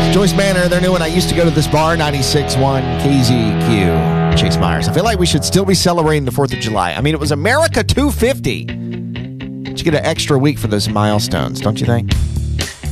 Joyce Manor, their new one. I used to go to this bar, 96.1 KZQ. Chase Myers. I feel like we should still be celebrating the 4th of July. I mean, it was America 250. But you get an extra week for those milestones, don't you think?